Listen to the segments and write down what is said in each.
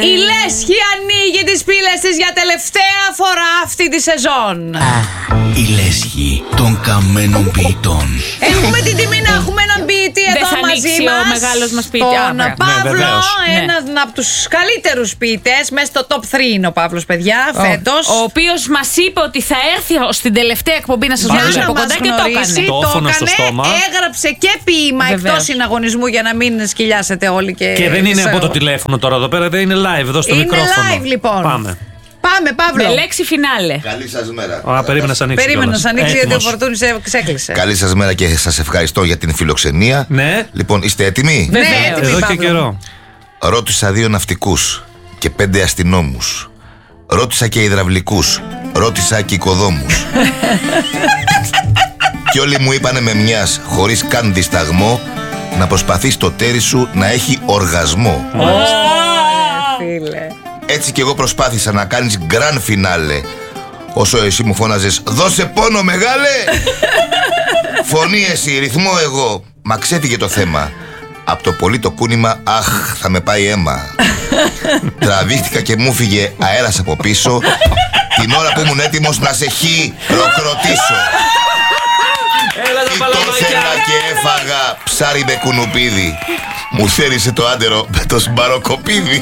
Η Λέσχη ανοίγει τις πύλες της για τελευταία φορά αυτή τη σεζόν. Η Λέσχη των καμένων ποιητών. Έχουμε την τιμή να έχουμε έναν ποιητή εδώ μαζί μας. Ο μεγάλος μας ποιητής. Τον Παύλο, έναν από τους καλύτερους ποιητές. Μέσα στο top 3 είναι ο Παύλος, παιδιά, φέτος. Ο οποίος μας είπε ότι θα έρθει στην τελευταία εκπομπή να σας γνωρίσει από κοντά και το έκανε. Το έκανε, έγραψε και ποίημα εκτός συναγωνισμού για να μην σκυλιάσετε όλοι. Και δεν είναι από το τηλέφωνο τώρα εδώ πέρα, δεν είναι live εδώ στο μικρόφωνο. Είναι live λοιπόν. Πάμε, Παύλο. Με λέξη φινάλε. Καλή σας μέρα. Περίμενα να ανοίξει. Περίμενα να ανοίξει γιατί ο Φορτούνης ξέκλεισε. Καλή σας μέρα και σας ευχαριστώ για την φιλοξενία. Ναι. Λοιπόν, είστε έτοιμοι? Ναι, έτοιμοι, εδώ και Παύλο. καιρό. Ρώτησα 2 ναυτικούς και 5 αστυνόμους. Ρώτησα και υδραυλικούς. Ρώτησα και οικοδόμους. Και όλοι μου είπανε με μιας, χωρίς καν δισταγμό, να προσπαθείς το τέρι σου να έχει οργασμό. Φίλε. Έτσι κι εγώ προσπάθησα να κάνεις γκραν φινάλε. Όσο εσύ μου φώναζες «Δώσε πόνο μεγάλε!» Φωνή εσύ, ρυθμό εγώ. Μα ξέφυγε το θέμα. Απ' το πολύ το κούνημα, αχ, θα με πάει αίμα. Τραβήχτηκα και μου φύγε αέρας από πίσω την ώρα που ήμουν έτοιμος να σε χειροκροτήσω. Ήθελα και έφαγα ψάρι με κουνουπίδι. Μου θέρισε το άντερο με το σμπαροκοπίδι.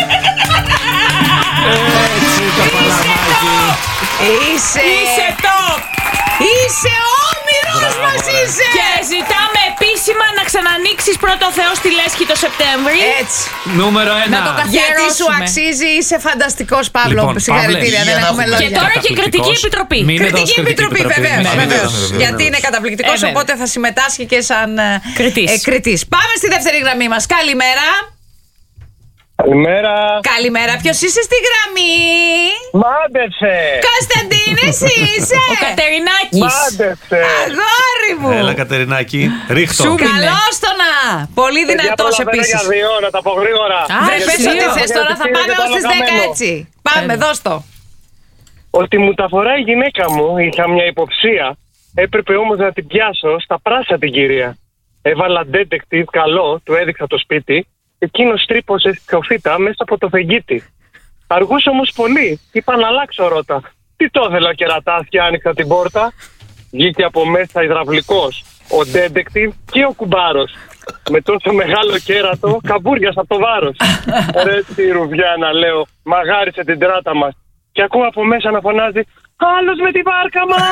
Έτσι το παλαμάκι. Είσαι top. Είσαι όμηρος μας είσαι. Και ζητάμε επίσημα να ξανανοίξεις πρώτο Θεό στη Λέσχη το Σεπτέμβρη. Έτσι. Νούμερο 1. Να το Γιατί σου καθιερώσουμε. αξίζει, είσαι φανταστικός, Παύλο. Λοιπόν, Συγχαρητήρια, Παύλε, δεν έχουμε για να λόγια. Και τώρα και κριτική επιτροπή. Κριτική επιτροπή, βεβαίως. βεβαίως. Γιατί είναι καταπληκτικός, βέβαια. οπότε θα συμμετάσχει και σαν κριτής. Πάμε στη δεύτερη γραμμή μας. Καλημέρα. Καλημέρα. Καλημέρα. Ποιος είσαι στη γραμμή? Μάντεψε. Κωνσταντίνε, εσύ είσαι? Ο Κατερινάκης. Μάντεψε. Αγόρι μου. Έλα Κατερινάκη, ρίχτω. Καλώς το να. Πολύ δυνατός επίσης. Για 2, να τα πω γρήγορα. Βρε, πες ό,τι δύο. θες τώρα, θα πάμε ως τις 10 έτσι. Πάμε, δώσ' το. Ότι μου τα φοράει η γυναίκα μου, είχα μια υποψία. Έπρεπε όμως να την πιάσω στα πράσα την κυρία. Έβαλα detective καλό, του έδειξα το σπίτι. Εκείνος τρύπωσε στη σοφίτα μέσα από το φεγγίτι. Αργούσε όμως πολύ. Είπα να αλλάξω ρότα. Τι το ήθελα κερατάς και άνοιξα την πόρτα. Βγήκε από μέσα υδραυλικός, ο detective και ο κουμπάρος. Με τόσο μεγάλο κέρατο, καμπούριασα από το βάρος. Ρε τη ρουβιάνα, λέω, μαγάρισε την τράτα μας. Και ακούω από μέσα να φωνάζει «Άλλος με τη βάρκα μας!»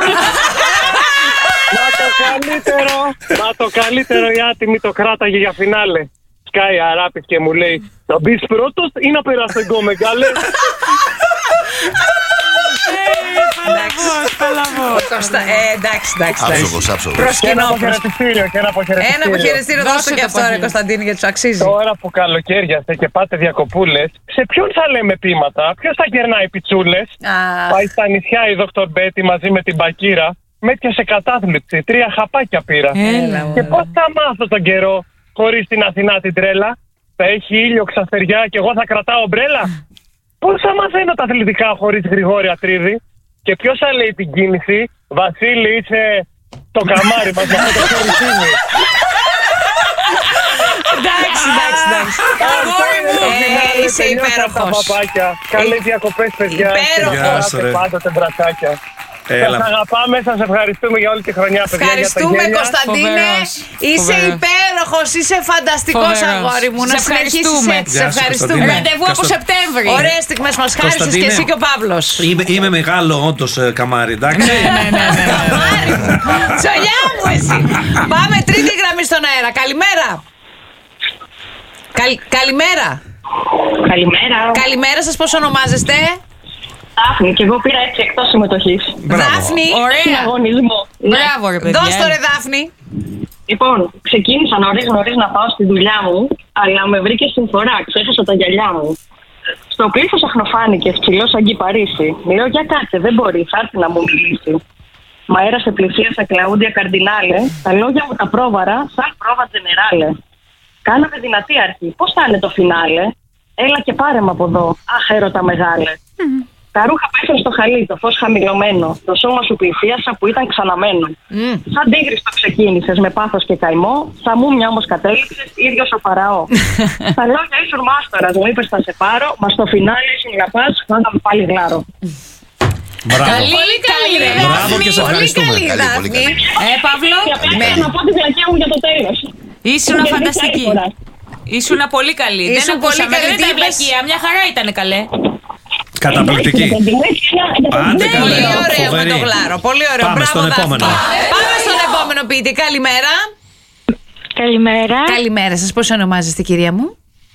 Μα το καλύτερο η άτιμη το κράταγε για φινάλε. Σκάει αράπης και μου λέει «Να μπεις πρώτος ή να περάσω εγώ μεγάλε?» Εντάξει. Άψογος. Και ένα αποχαιρετιστήριο. Ένα αποχαιρετιστήριο, δώσ' το και αυτό ρε Κωνσταντίνη, γιατί σου αξίζει. Τώρα που καλοκαίριαστε και πάτε διακοπούλες, σε ποιον θα λέμε πείματα, ποιος θα γερνάει πιτσούλες? Πάει στα νησιά η Δόκτωρ Μπέτη μαζί με την Μπακύρα, με έπιασε κατάθλιψη, 3 χαπάκια πήρα. Και πώς θα μάθω τον καιρό χωρίς την Αθηνά την τρέλα? Θα έχει ήλιο ξαστεριά και εγώ θα κρατάω ομπρέλα? Πώς θα μαθαίνω τα αθλητικά χωρίς Γρηγόρη Ατρίδη? Και ποιος θα λέει την κίνηση? Βασίλη, είσαι το καμάρι μας με αυτό το χωρισίνι. Εντάξει. Αγόρι μου, είσαι υπέροχος. Καλές διακοπές, παιδιά. Υπέροχος. Πάντοτε μπρατσάκια. Σας αγαπάμε, σας ευχαριστούμε για όλη τη χρονιά, παιδιά. Ευχαριστούμε, Κωνσταντίνε. Είσαι υπέροχος, είσαι φανταστικός, αγόρι μου. Να συνεχίσεις έτσι. Σε ευχαριστούμε. Ραντεβού από Σεπτέμβρη. Ωραίες στιγμές μας χάρισες και εσύ και ο Παύλος. Είμαι μεγάλο όντως καμάρι, εντάξει. Ναι. Αγόρι μου. Τσολιά μου εσύ. Πάμε τρίτη γραμμή στον αέρα. Καλημέρα. Καλημέρα. Καλημέρα σας, πώς ονομάζεστε? Δάφνη, και εγώ πήρα έτσι εκτός συμμετοχής. Δάφνη. Συναγωνισμό. Μπράβο, ρε παιδιά. Δώσ' το ρε Δάφνη. Λοιπόν, ξεκίνησα νωρίς να πάω στη δουλειά μου, αλλά με βρήκε στην φορά, ξέχασα τα γυαλιά μου. Στο πλήθος αχνοφάνηκε, ψηλός σαν Κυπαρίσι. Μιλάω για κάτσε, δεν μπορεί, θα έρθει να μου μιλήσει. Μα έρασε πλησίασα Κλαούντια Καρδινάλε, τα λόγια μου τα πρόβαρα, σαν πρόβα τζενεράλε. Κάναμε δυνατή αρχή, πώς θα είναι το φινάλε? Έλα και πάρε με από εδώ, αχ έρωτα μεγάλε. Τα ρούχα πέφτουν στο χαλί, το φως χαμηλωμένο. Το σώμα σου πλησίασα που ήταν ξαναμένο. Σαν τίγρης το ξεκίνησες με πάθος και καημό. Στα μούμια όμως κατέληξες, ίδιος ο Φαραώ. Τα λόγια ήσουν μάστορας, μου είπες θα σε πάρω. Μα στο φινάλε ήσουν να πας, θα είχαμε πάλι γλάρο. Μπράβο. Πολύ καλή, ρε. Μπράβο και σε ευχαριστούμε. Πολύ καλή, Δάφνη. Παύλο. Να πω τη βλακιά μου για το τέλος. Ήσουνα φανταστική. Ήσουνα πολύ καλή. Δεν ακούσαμε, δεν ήταν βλακεία. Μια χαρά ήταν, καλέ. Καταπληκτική. Άντε Πολύ καλέ. ωραίο με το γλάρο. Πολύ ωραίο. Πάμε Μπράβο, στον Δάφνη. επόμενο. Πάμε στον επόμενο ποιητή. Καλημέρα. Καλημέρα. Καλημέρα σας. Πώς ονομάζεστε, κυρία μου?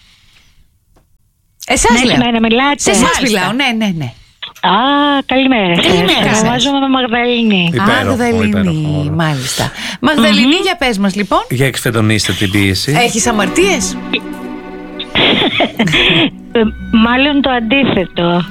Εσάς λέω. Ναι, μιλάτε. Σε εσάς μιλάω. Ναι. Α, καλημέρα. Καλημέρα σας. Ονομάζομαι Μαγδαληνή. Μαγδαληνή, μάλιστα. Μαγδαληνή, για πες μας λοιπόν. Για εξφεδονίστε την πίεση. Έχεις αμαρτίες? Μάλλον το αντίθετο.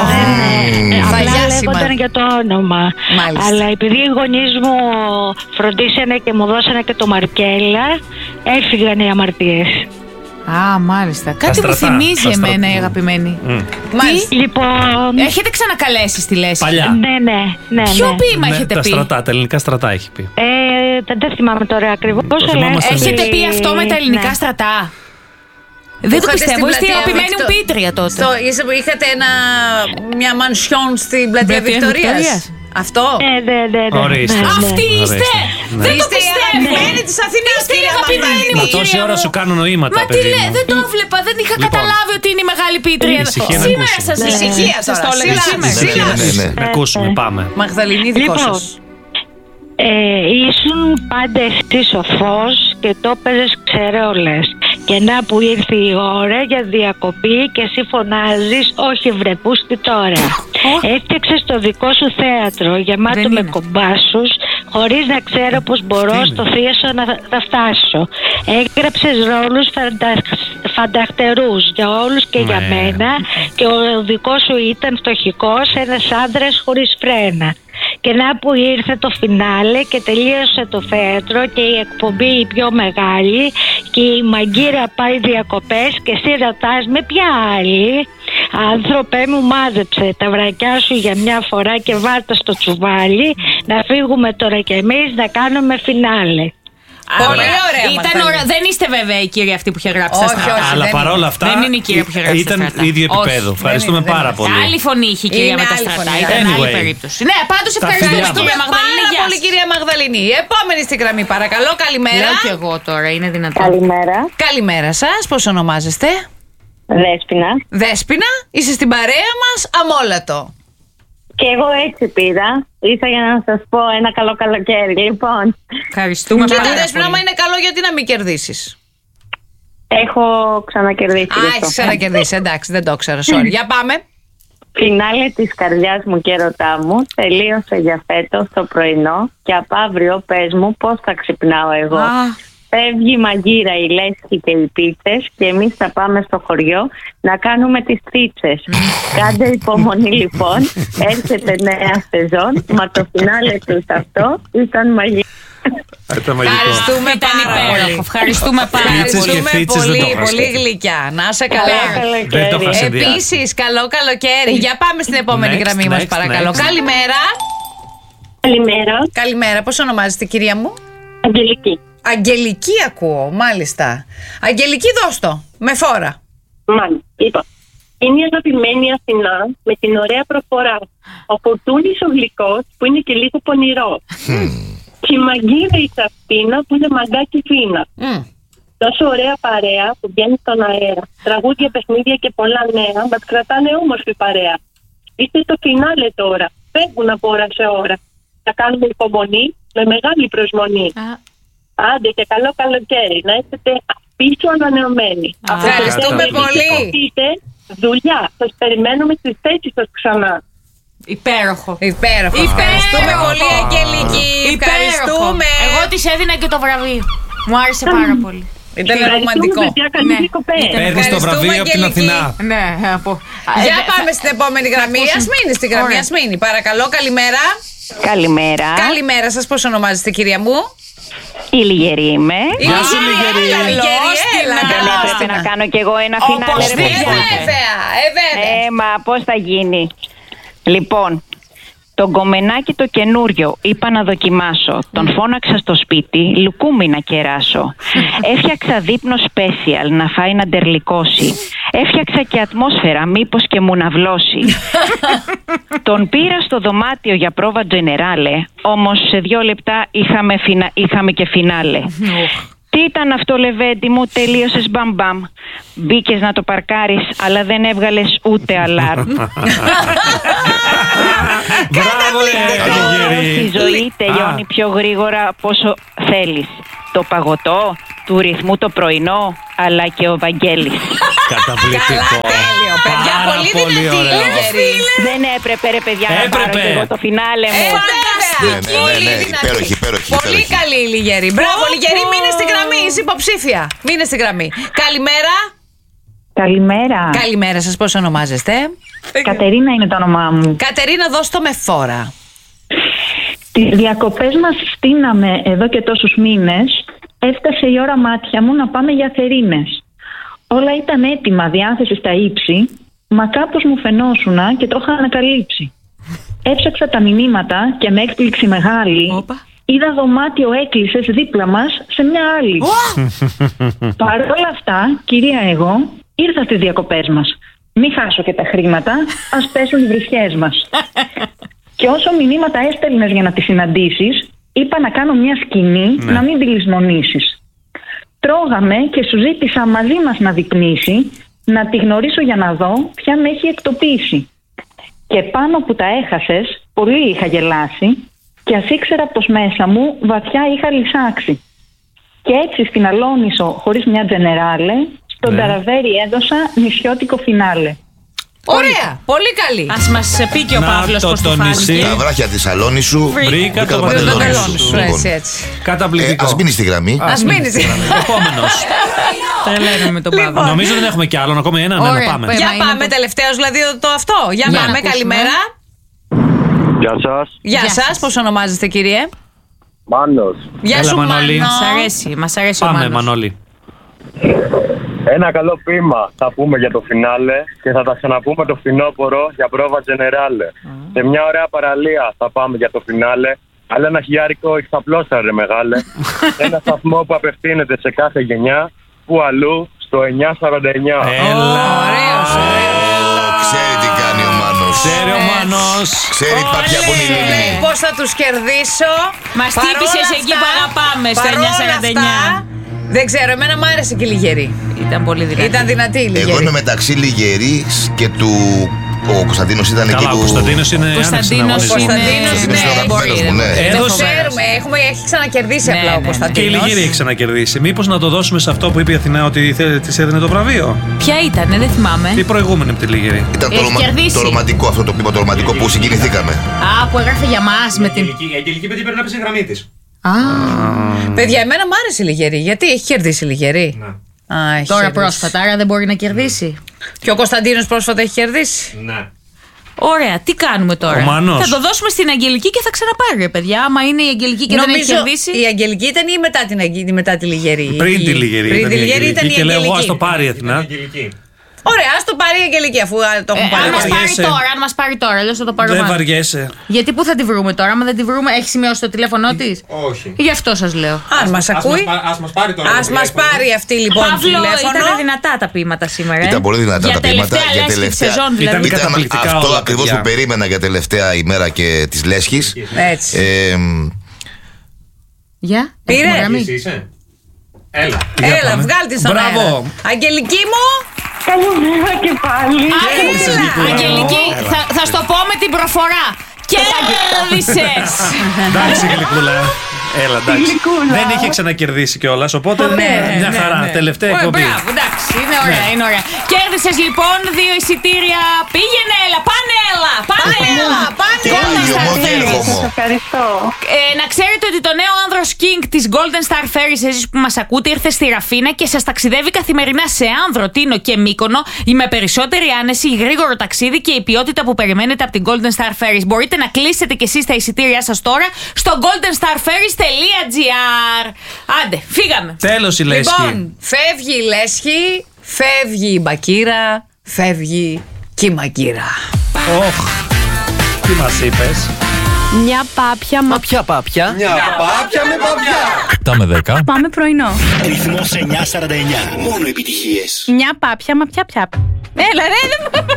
Απλά λέγονταν για το όνομα. Μάλιστα. Αλλά επειδή οι γονείς μου φροντίσανε και μου δώσανε και το Μαρκέλα, έφυγαν οι αμαρτίες. Α, μάλιστα. Κάτι μου θυμίζει εμένα η αγαπημένη. Μάλιστα. Λοιπόν. Έχετε ξανακαλέσει στη Λέσχη? Παλιά. Ναι. Ποιο ποίημα έχετε Τα πει? στρατά, τα ελληνικά στρατά έχει πει. Δεν θυμάμαι τώρα ακριβώς. Έχετε πει αυτό με τα ελληνικά στρατά? Δεν το πιστεύω, είστε η αγαπημένη μου πίτρια τότε. Είχατε μια μανσιόν στην πλατεία Βικτωρίας. Αυτό. Ναι. Ορίστε. Αυτή είστε! Δεν το Είστε η αγαπημένη της Αθηνάς, Είστε η κυρία αγαπημένη Μαγδαληνή. μου, Μα τόση κυρία ώρα μου. σου κάνω νοήματα, Μα τι παιδί λέει, μου. δεν το έβλεπα, δεν είχα καταλάβει ότι είναι η μεγάλη πίτρια. Ησυχία να Σήμερα ακούσουμε. σας Ησυχία σας το τώρα, έλεγα σιγά, σήμερα. σιγά. Να ακούσουμε, πάμε. Μαγδαληνή, δικό Λοιπόν. σας. Ήσουν πάντα εσύ σοφός και το έπαιζες ξερόλες. Και να που ήρθε η ώρα για διακοπή και εσύ φωνάζεις όχι βρε πούστη τώρα. Έφτιαξες το δικό σου θέατρο γεμάτο Δεν με είναι. κομπάσους χωρίς να ξέρω πως μπορώ στο θίασο να φτάσω. Έγραψες ρόλους φανταχτερούς για όλους και για Ναι. μένα και ο δικός σου ήταν φτωχικός, ένας άντρας χωρίς φρένα. Και να που ήρθε το φινάλε και τελείωσε το θέατρο και η εκπομπή η πιο μεγάλη και η μαγκύρα πάει διακοπές και εσύ ρωτάς με ποια άλλη. Άνθρωπε μου, μάζεψε τα βρακιά σου για μια φορά και βάρτα στο τσουβάλι να φύγουμε τώρα κι εμείς να κάνουμε φινάλε. Πολύ ωραία. Δεν είστε βέβαια η κύρια αυτή που είχε γράψει τα Όχι, στρατά. όχι. Αλλά δεν παρόλα αυτά. Δεν είναι η κυρία που είχε γράψει τα Ήταν στρατά. ίδιο επίπεδο. Όχι, Ευχαριστούμε δεν πάρα είναι. πολύ. Άλλη φωνή είχε η κυρία Είναι με τα άλλη στρατά. φωνή. Ήταν άλλη Anyway. περίπτωση. Ναι, πάντως Τα ευχαριστούμε φιλιά στην κυρία Ευχαριστούμε Μαγδαληνή. πάρα Γεια πολύ, σας. κυρία Μαγδαληνή. Επόμενη στη γραμμή, παρακαλώ. Καλημέρα. Λέω κι εγώ τώρα, είναι δυνατόν. Καλημέρα. Καλημέρα σας. Πώς ονομάζεστε? Δέσποινα. Δέσποινα. Είσαι στην παρέα μας. Αμόλατο. Και εγώ έτσι πήρα. Ήρθα για να σας πω ένα καλό καλοκαίρι. Λοιπόν, Ευχαριστούμε Και τη πάρα Δέσποινα, άμα πολύ. είναι καλό, γιατί να μην κερδίσεις? έχω ξανακερδίσει. γι' αυτό. Έχεις ξανακερδίσει. Εντάξει, δεν το ήξερα. Sorry. Για πάμε. Φινάλε της καρδιάς μου και ρωτά μου τελείωσε για φέτος το πρωινό και απ' αύριο πες μου πώς θα ξυπνάω εγώ. Φεύγει η μαγείρα, η Λέσχη και οι πίτσες και εμείς θα πάμε στο χωριό να κάνουμε τις πίτσες. Κάντε υπομονή λοιπόν, έρχεται νέα σεζόν, μα το φινάλε τους αυτό ήταν μαγικό. Ήταν μαγικό. Ευχαριστούμε Ήταν πάρα υπέροχο. πολύ. Ευχαριστούμε πάρα Φίτσες πολύ. και Ευχαριστούμε φίτσες δεν το πολύ, είχα πολύ σκεφτεί. γλυκιά. Να είσαι Καλό καλά. Δεν το είχα καλοκαίρι. συνδυάσει. Επίσης, καλό καλοκαίρι. Για πάμε στην επόμενη Next, γραμμή μας, next, παρακαλώ. next. Καλημέρα. Καλημέρα, Καλημέρα. Πώς ονομάζεστε, κυρία μου? Αγγελική. Αγγελική ακούω, μάλιστα. Αγγελική, δώσ' το. Με φόρα. Μάλιστα. Λοιπόν, είναι η αγαπημένη Αθηνά με την ωραία προφορά. Ο Φορτούνης ο γλυκός που είναι και λίγο πονηρό. Και η μαγκύρα η Σαφίνα που είναι μαγκάκι φίνα. Τόσο ωραία παρέα που βγαίνει στον αέρα. Τραγούδια, παιχνίδια και πολλά νέα μας κρατάνε όμορφη παρέα. Είστε το φινάλε τώρα. Φεύγουν από ώρα σε ώρα. Θα κάνουμε υπομονή με μεγάλη προσμονή. Άντε και καλό καλοκαίρι. Να είστε πίσω ανανεωμένοι. Ευχαριστούμε πολύ. Δουλειά. Σας περιμένουμε στις θέσεις σας ξανά. Υπέροχο. Υπέροχο. Ευχαριστούμε πολύ, Αγγελική. Ευχαριστούμε. Εγώ της έδινα και το βραβείο. Μου άρεσε πάρα πολύ. Ήταν ρομαντικό. Καλή Ναι. διακοπές. Παίρνεις το Ευχαριστούμε, βραβείο από την Αγγελική. Αθηνά. Ναι, από. Για πάμε στην επόμενη γραμμή. Ας μείνει στην γραμμή, Ωραία. ας μείνει. Παρακαλώ, καλημέρα. Καλημέρα. Καλημέρα σας, πώς ονομάζεστε, κυρία μου? Η Λιγερή είμαι. Γεια σου, Λιγερή. Δεν έπρεπε να κάνω κι εγώ ένα φινάλε, ρε Οπωσδήποτε. παιδιά. Βέβαια, βέβαια. Μα πώς θα γίνει. Λοιπόν, το γκομενάκι το καινούριο είπα να δοκιμάσω. Τον φώναξα στο σπίτι, λουκούμι να κεράσω. Έφτιαξα δείπνο special να φάει να ντερλικώσει. Έφτιαξα και ατμόσφαιρα, μήπως και μου να βλώσει. Τον πήρα στο δωμάτιο για πρόβα τζενεράλε, όμως σε 2 λεπτά είχαμε και φινάλε. Τι ήταν αυτό, Λεβέντη μου, τελείωσες μπαμπαμ. Μπήκες να το παρκάρεις, αλλά δεν έβγαλες ούτε αλάρμ. Μπράβο, η ζωή τελειώνει πιο γρήγορα από όσο θέλεις. Το παγωτό, του ρυθμού το πρωινό, αλλά και ο Βαγγέλης. Καταπληκτικό. Τέλειο, παιδιά, πολύ δυνατή. Δεν έπρεπε, ρε παιδιά, να πάρω και εγώ το φινάλε μου. Υπέροχη. Πολύ καλή η Λιγερή. Μπράβο, Λιγερή, μείνε στην γραμμή. Είσαι υποψήφια. Μείνε στην γραμμή. Καλημέρα. Καλημέρα. Καλημέρα σας, πώς ονομάζεστε? Κατερίνα είναι το όνομά μου. Κατερίνα, δώσ' το με φόρα. Τις διακοπές μας στείναμε εδώ και τόσους μήνες. Έφτασε η ώρα μάτια μου να πάμε για Αθερίνες. Όλα ήταν έτοιμα, διάθεση στα ύψη, μα κάπως μου φαινόσουνα και το είχα ανακαλύψει. Έψαξα τα μηνύματα και με έκπληξη μεγάλη είδα δωμάτιο έκλεισες δίπλα μας σε μια άλλη. Παρ' όλα αυτά, κυρία εγώ, ήρθα στις διακοπές μας. Μη χάσω και τα χρήματα, ας πέσουν οι βρισιές μας. Και όσο μηνύματα έστελνες για να τη συναντήσεις, είπα να κάνω μια σκηνή, να μην τη λησμονήσεις. Τρώγαμε και σου ζήτησα μαζί μας να δείπνήσει, να τη γνωρίσω για να δω ποια με έχει εκτοπίσει. Και πάνω που τα έχασες, πολύ είχα γελάσει και ας ήξερα πως μέσα μου βαθιά είχα λυσάξει. Και έτσι στην Αλόνισο, χωρίς μια τζενεράλε, στον Ταραβέρι έδωσα νησιώτικο φινάλε. Ωραία, πολύ καλή. Ας μας πει και ο Παύλος πώς του φάνηκε. Τα βράχια της Αλόνισου βρήκα το παντελόνι σου. Καταπληκτικό. Ας μείνει στη γραμμή. Ας μείνει στη γραμμή. Επόμενος. Τρελαίνουμε τον Παύλο. Νομίζω δεν έχουμε κι άλλον, ακόμα έναν. Πάμε. Για πάμε, τελευταίος δηλαδή το αυτό. Για πάμε, καλημέρα. Γεια σας. Γεια σας, πώς ονομάζεστε, κύριε? Μάνος. Γεια σου, Μανώλη. Μας αρέσει ο Μάνος. Πάμε, Μανώλη. Ένα καλό ποίημα θα πούμε για το φινάλε και θα τα ξαναπούμε το φθινόπωρο για πρόβα τζενεράλε. Σε μια ωραία παραλία θα πάμε για το φινάλε. Αλλά ένα χιλιάρικο εξαπλώσα, ρε μεγάλε. Ένα σταθμό που απευθύνεται σε κάθε γενιά, που αλλού στο 949. Ωραίος. Ξέρει τι κάνει ο Μάνος. Ξέρει ο Μάνος. Ξέρει παπιά που είναι η λίμνη. Πώς θα τους κερδίσω. Μας τύπησες εκεί που αγαπάμε στο 949. Δεν ξέρω, εμένα μου άρεσε και η Λιγερή. Ήταν πολύ δυνατή. Ήταν δυνατή η Λιγερή. Εγώ είμαι μεταξύ Λιγερής και του. Ο Κωνσταντίνος ήταν εκεί που. Ο Κωνσταντίνος είναι. Κωνσταντίνος είναι αγαπημένος μου, ναι. Δεν το ξέρουμε, έχει ξανακερδίσει απλά ο Κωνσταντίνος. Και η Λιγερή έχει ξανακερδίσει. Μήπως να το δώσουμε σε αυτό που είπε η Αθηνά ότι της έδινε το βραβείο? Ποια ήτανε, δεν θυμάμαι. Η προηγούμενη από τη Λιγερή. Ήταν το ρομαντικό αυτό το ποίημα, το ρομαντικό που συγκινηθήκαμε. Α, που έγραφε για μας με την. Η Αγγελική παιδί πρέπει να πει στη γραμμή της. Παιδιά, εμένα μου άρεσε η Λιγερή. Γιατί έχει κερδίσει η Λιγερή? Τώρα πρόσφατα, άρα δεν μπορεί να κερδίσει. Και ο Κωνσταντίνος πρόσφατα έχει κερδίσει. Ναι. Ωραία, τι κάνουμε τώρα? Θα το δώσουμε στην Αγγελική και θα ξαναπάρει, ρε παιδιά. Άμα είναι η Αγγελική και δεν έχει κερδίσει. Η Αγγελική ήταν ή μετά τη Λιγερή? Πριν τη Λιγερή. Πριν τη Λιγερή ήταν η Αγγελική. Και λέω εγώ, ας το πάρει η Αθηνά. Ωραία, ας το πάρει η Αγγελική αφού το έχουν πάρει. Αν μας πάρει τώρα, αλλιώς θα το πάρω. Δεν βαριέσαι. Γιατί πού θα τη βρούμε τώρα? Άμα δεν τη βρούμε, έχει σημειώσει το τηλέφωνό της? Όχι. Γι' αυτό σας λέω. Αν μας ακούει. Ας μας πάρει τώρα. Ας μας πάρει αυτή λοιπόν το τηλέφωνο. Ήταν δυνατά τα ποίηματα σήμερα. Ήταν πολύ δυνατά τα ποίηματα για τελευταία σεζόν, δηλαδή. Ήταν αυτό ακριβώς που περίμενα για τελευταία ημέρα και της Λέσχης. Έτσι. Για, πήρε. Έλα, βγάλ' τη στον αέρα. Αγγελική μου. Καλημέρα και πάλι. Αγγελική, θα στο πω με την προφορά. Κέρδισες. Εντάξει, Γλυκούλα. Έλα, εντάξει. Δεν είχε ξανακερδίσει κιόλας, οπότε μια χαρά. Τελευταία εκπομπή. Μπράβο, εντάξει, είναι ωραία, είναι ωραία. Κέρδισες λοιπόν 2 εισιτήρια. Πήγαινε, έλα, πάνε, έλα. Ευχαριστώ. Να ξέρετε ότι το νέο άνδρος King της Golden Star Ferries, εσείς που μας ακούτε, ήρθε στη Ραφίνα και σας ταξιδεύει καθημερινά σε Άνδρο, Τίνο και Μύκονο με περισσότερη άνεση, γρήγορο ταξίδι και η ποιότητα που περιμένετε από την Golden Star Ferries. Μπορείτε να κλείσετε κι εσείς τα εισιτήριά σας τώρα στο goldenstarferries.gr. Άντε, φύγαμε. Τέλος η Λέσχη. Λοιπόν, φεύγει η Λέσχη, φεύγει η Μπακύρα, φεύγει και η Μαγκύρα. Τι μας είπες? Μια πάπια. Μα ποια πάπια? Μια πάπια με παπιά. 7 με 10. Πάμε πρωινό. Ρυθμός 949. Μόνο επιτυχίες. Μια πάπια, μα ποια. Έλα ρε.